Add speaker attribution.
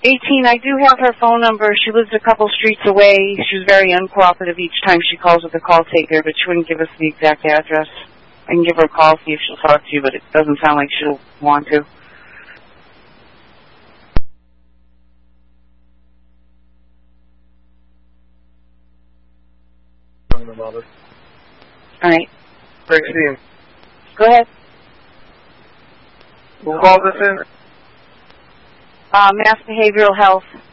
Speaker 1: 18, I do have her phone number. She lives a couple streets away. She's very uncooperative each time she calls with a call taker, but she wouldn't give us the exact address. I can give her a call, see if she'll talk to you, but it doesn't sound like she'll want to.
Speaker 2: About it.
Speaker 1: All right.
Speaker 2: 16.
Speaker 1: Go ahead.
Speaker 2: Who called this in?
Speaker 1: Mass Behavioral Health.